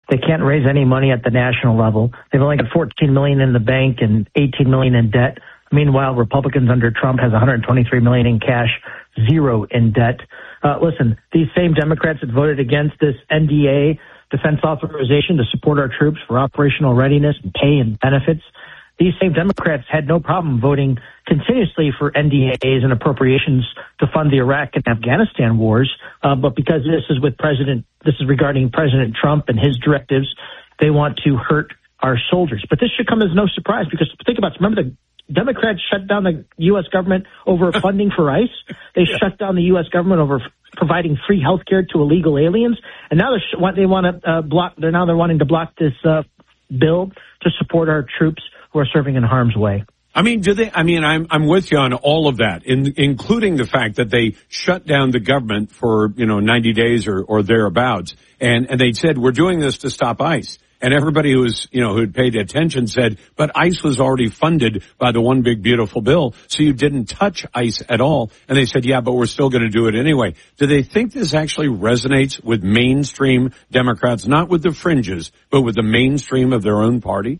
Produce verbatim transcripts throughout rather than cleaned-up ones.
They can't raise any money at the national level. They've only got fourteen million dollars in the bank and eighteen million dollars in debt. Meanwhile, Republicans under Trump has one hundred twenty-three million dollars in cash, zero in debt. Uh, listen, these same Democrats that voted against this N D A defense authorization to support our troops for operational readiness and pay and benefits, these same Democrats had no problem voting continuously for N D As and appropriations to fund the Iraq and Afghanistan wars. Uh, but because this is with President, this is regarding President Trump and his directives, they want to hurt our soldiers. But this should come as no surprise because think about it. Remember the Democrats shut down the U S government over funding for ICE. They yeah. shut down the U S government over f- providing free health care to illegal aliens. And now sh- they want to uh, block. They're now they're wanting to block this uh, bill to support our troops who are serving in harm's way. I mean, do they? I mean, I'm I'm with you on all of that, in, including the fact that they shut down the government for you know ninety days or or thereabouts, and and they said we're doing this to stop ICE. And everybody who was, you know, who had paid attention said, but ICE was already funded by the one big beautiful bill, so you didn't touch ICE at all. And they said, yeah, but we're still going to do it anyway. Do they think this actually resonates with mainstream Democrats, not with the fringes, but with the mainstream of their own party?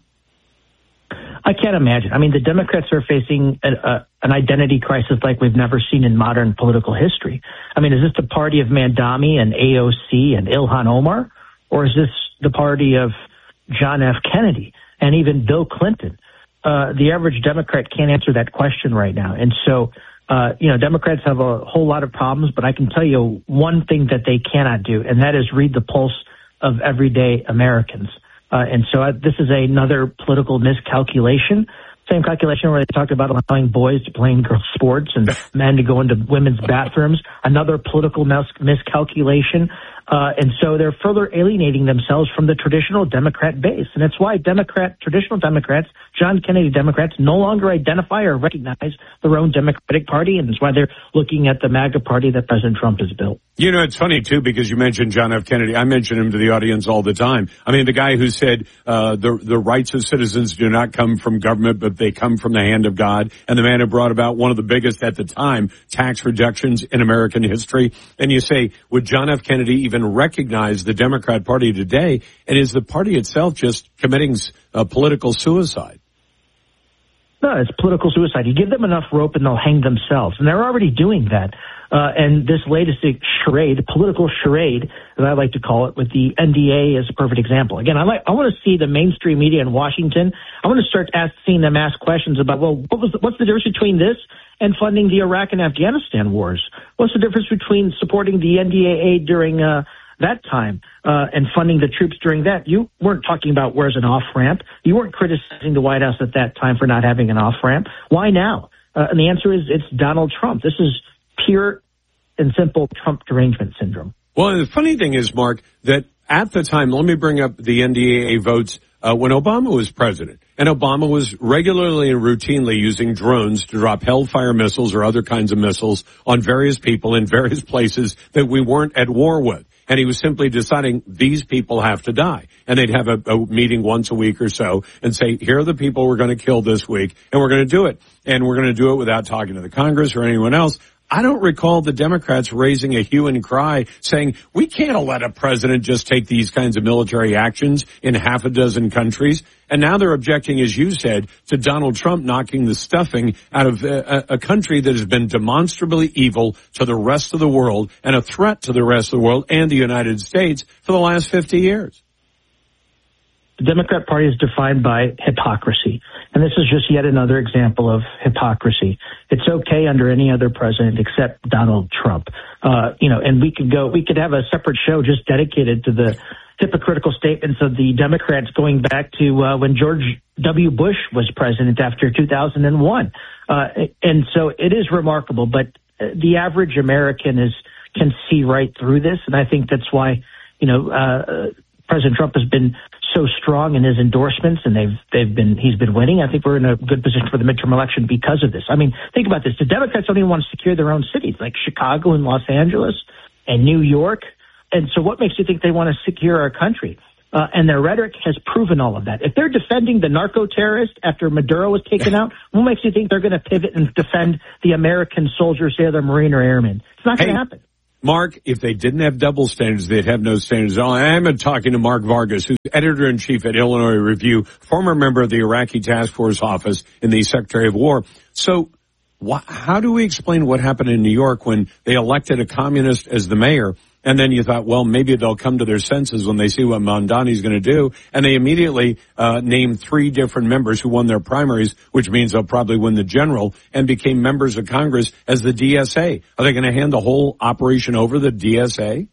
I can't imagine. I mean, the Democrats are facing a, a, an identity crisis like we've never seen in modern political history. I mean, is this the party of Mandami and A O C and Ilhan Omar? Or is this the party of John F. Kennedy and even Bill Clinton? Uh, the average Democrat can't answer that question right now. And so, uh, you know, Democrats have a whole lot of problems, but I can tell you one thing that they cannot do, and that is read the pulse of everyday Americans. Uh, and so uh, this is another political miscalculation. Same calculation where they talked about allowing boys to play in girls' sports and men to go into women's bathrooms. Another political mis- miscalculation. Uh, and so they're further alienating themselves from the traditional Democrat base. And that's why Democrat, traditional Democrats, John Kennedy Democrats, no longer identify or recognize their own Democratic Party. And that's why they're looking at the MAGA party that President Trump has built. You know, it's funny, too, because you mentioned John F. Kennedy. I mention him to the audience all the time. I mean, the guy who said uh, the, the rights of citizens do not come from government, but they come from the hand of God. And the man who brought about one of the biggest at the time tax reductions in American history. And you say, would John F. Kennedy even recognize the Democrat Party today? And is the party itself just committing uh, political suicide? No, it's political suicide. You give them enough rope and they'll hang themselves. And they're already doing that. Uh, and this latest charade, political charade, as I like to call it, with the N D A is a perfect example. Again, I like, I want to see the mainstream media in Washington. I want to start ask, seeing them ask questions about, well, what was the, what's the difference between this and funding the Iraq and Afghanistan wars? What's the difference between supporting the N D A A during uh, that time uh, and funding the troops during that? You weren't talking about where's an off-ramp. You weren't criticizing the White House at that time for not having an off-ramp. Why now? Uh, and the answer is it's Donald Trump. This is pure and simple Trump derangement syndrome. Well, the funny thing is, Mark, that at the time, let me bring up the N D A A votes uh, when Obama was president. And Obama was regularly and routinely using drones to drop Hellfire missiles or other kinds of missiles on various people in various places that we weren't at war with. And he was simply deciding these people have to die. And they'd have a, a meeting once a week or so and say, here are the people we're going to kill this week, and we're going to do it. And we're going to do it without talking to the Congress or anyone else. I don't recall the Democrats raising a hue and cry saying, we can't let a president just take these kinds of military actions in half a dozen countries. And now they're objecting, as you said, to Donald Trump knocking the stuffing out of a, a country that has been demonstrably evil to the rest of the world and a threat to the rest of the world and the United States for the last fifty years. The Democrat Party is defined by hypocrisy. And this is just yet another example of hypocrisy. It's okay under any other president except Donald Trump. Uh, you know, and we could go, we could have a separate show just dedicated to the hypocritical statements of the Democrats going back to uh, when George W. Bush was president after two thousand one. Uh, and so it is remarkable, but the average American is can see right through this. And I think that's why, you know, uh, President Trump has been so strong in his endorsements, and they've they've been he's been winning. I think we're in a good position for the midterm election because of this. I mean, think about this: the Democrats don't even want to secure their own cities, like Chicago and Los Angeles and New York. And so, what makes you think they want to secure our country? Uh, and their rhetoric has proven all of that. If they're defending the narco terrorist after Maduro was taken out, what makes you think they're going to pivot and defend the American soldiers, say, the Marine or Airmen? It's not going to hey. happen. Mark, if they didn't have double standards, they'd have no standards at all. I am talking to Mark Vargas, who's editor-in-chief at Illinois Review, former member of the Iraqi Task Force Office in the Secretary of War. So wh- how do we explain what happened in New York when they elected a communist as the mayor? And then you thought, well, maybe they'll come to their senses when they see what Mamdani's going to do. And they immediately uh named three different members who won their primaries, which means they'll probably win the general, and became members of Congress as the D S A. Are they going to hand the whole operation over to the D S A?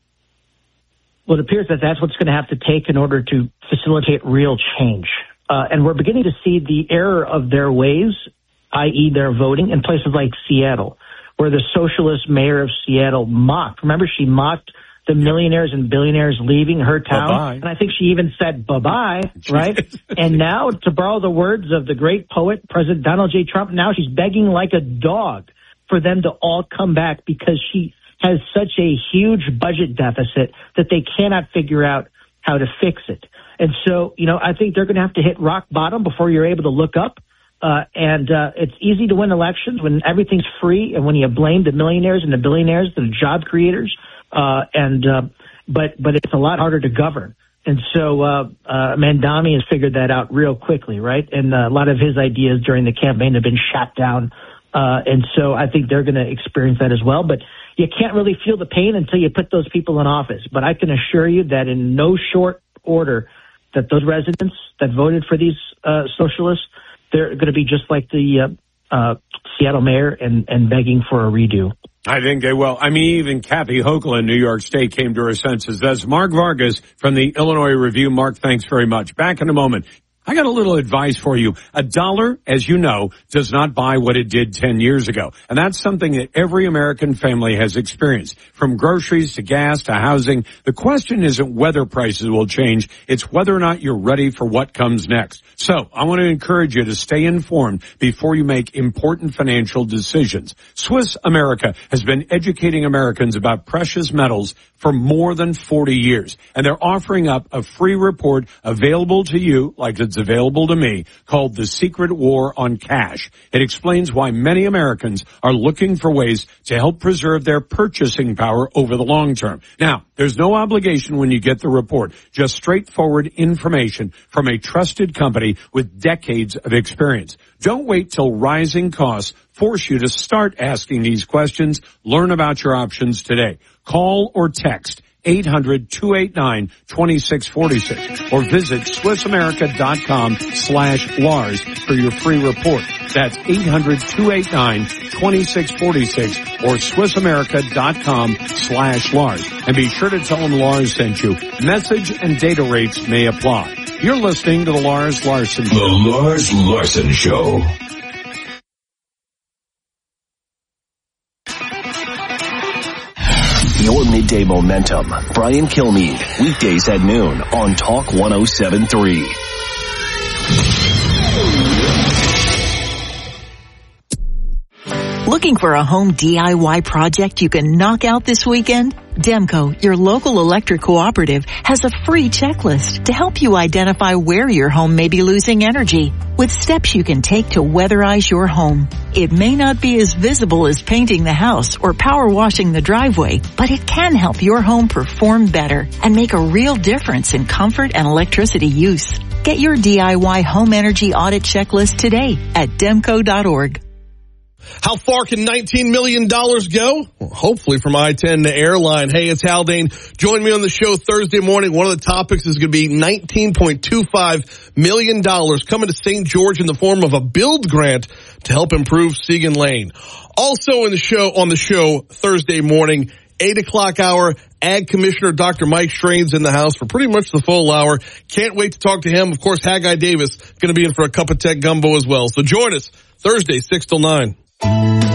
Well, it appears that that's what's going to have to take in order to facilitate real change. Uh, and we're beginning to see the error of their ways, that is their voting, in places like Seattle, where the socialist mayor of Seattle mocked. Remember, she mocked the millionaires and billionaires leaving her town. Bye-bye. And I think she even said bye-bye, right? And now, to borrow the words of the great poet, President Donald J. Trump, now she's begging like a dog for them to all come back because she has such a huge budget deficit that they cannot figure out how to fix it. And so, you know, I think they're going to have to hit rock bottom before you're able to look up. Uh, and uh, it's easy to win elections when everything's free and when you blame the millionaires and the billionaires, the job creators. Uh, and, uh, but, but it's a lot harder to govern. And so, uh, uh, Mamdani has figured that out real quickly, right? And uh, a lot of his ideas during the campaign have been shot down. Uh, and so I think they're going to experience that as well. But you can't really feel the pain until you put those people in office. But I can assure you that in no short order that those residents that voted for these, uh, socialists, they're going to be just like the, uh, uh, Seattle mayor and, and begging for a redo. I think they will. I mean, even Kathy Hochul in New York State came to her senses. That's Mark Vargas from the Illinois Review. Mark, thanks very much. Back in a moment. I got a little advice for you. A dollar, as you know, does not buy what it did ten years ago. And that's something that every American family has experienced. From groceries to gas to housing, the question isn't whether prices will change. It's whether or not you're ready for what comes next. So I want to encourage you to stay informed before you make important financial decisions. Swiss America has been educating Americans about precious metals for more than forty years. And they're offering up a free report available to you, like it's available to me, called The Secret War on Cash. It explains why many Americans are looking for ways to help preserve their purchasing power over the long term. Now, there's no obligation when you get the report, just straightforward information from a trusted company with decades of experience. Don't wait till rising costs force you to start asking these questions. Learn about your options today. Call or text eight hundred, two eight nine, two six four six or visit SwissAmerica.com slash Lars for your free report. That's eight hundred, two eight nine, two six four six or SwissAmerica.com slash Lars. And be sure to tell them Lars sent you. Message and data rates may apply. You're listening to the Lars Larson Show. The Lars Larson Show. Your midday momentum. Brian Kilmeade, weekdays at noon on Talk one oh seven point three. Looking for a home D I Y project you can knock out this weekend? Demco, your local electric cooperative, has a free checklist to help you identify where your home may be losing energy, with steps you can take to weatherize your home. It may not be as visible as painting the house or power washing the driveway, but it can help your home perform better and make a real difference in comfort and electricity use. Get your D I Y home energy audit checklist today at demco dot org. How far can nineteen million dollars go? Well, hopefully from I ten to airline. Hey, it's Haldane. Join me on the show Thursday morning. One of the topics is going to be nineteen point two five million dollars coming to Saint George in the form of a build grant to help improve Segan Lane. Also in the show, on the show Thursday morning, eight o'clock hour, Ag Commissioner Doctor Mike Strain's in the house for pretty much the full hour. Can't wait to talk to him. Of course, Haggai Davis going to be in for a cup of tech gumbo as well. So join us Thursday, six till nine.